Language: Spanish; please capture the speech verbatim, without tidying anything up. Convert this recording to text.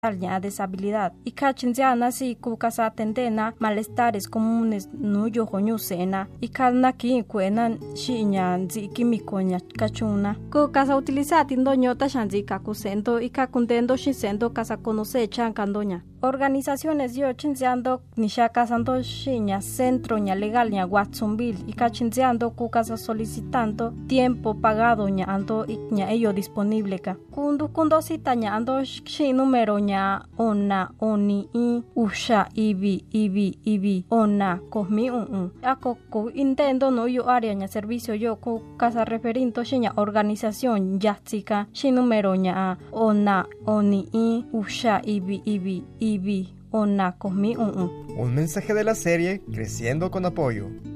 ña deshabilidad y kachinziana si kukasa tendena malestares comunes no yojoñu sena y kalna ki kuenan shiña nzi químico ña kachuna kukasa utilizar tindoño tashanzi kakusendo y kakuntendo shisendo kasa conoce chankandoña organizaciones yo chinziando nisha kasando shiña centro ña legal ña Watsonville y kachinziando kukasa solicitando tiempo pagado ña ando y ña ello disponible ka kundu kundo sita ña ando shi número ña ona oni i usha ibi ibi ibi ona kohmi un un ako ko intendo no yo área ña servicio yo ko casa referindo shiña organización yatsika shi número ña ona oni i usha ibi ibi ibi ona kohmi un un. Un mensaje de la serie Creciendo con Apoyo.